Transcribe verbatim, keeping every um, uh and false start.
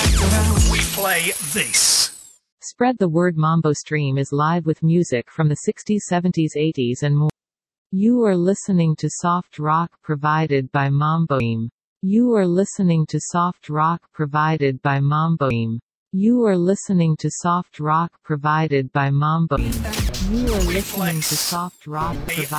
We play this. Spread the word. Mambo Stream is live with music from the sixties, seventies, eighties and more. You are listening to soft rock provided by Mambo Stream. You are listening to soft rock provided by Mambo Stream. You are listening to soft rock provided by Mambo Stream. You are listening to soft rock provided